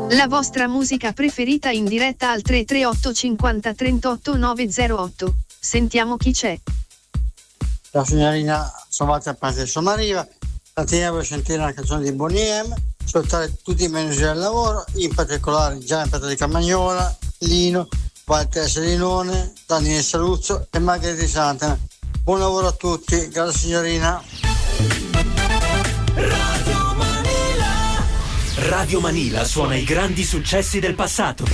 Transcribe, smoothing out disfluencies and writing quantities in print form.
La vostra musica preferita in diretta al 338 50 38 908. Sentiamo chi c'è. La signorina Sovata parte di Somariva. Stamattina voglio sentire una canzone di Bonnie M, salutare tutti i manager del lavoro, in particolare Gianni Petra di Camagnola, Lino, Walter Selinone, Daniele Saluzzo e Margherita di Santana. Buon lavoro a tutti, grazie signorina. Radio Manila suona i grandi successi del passato.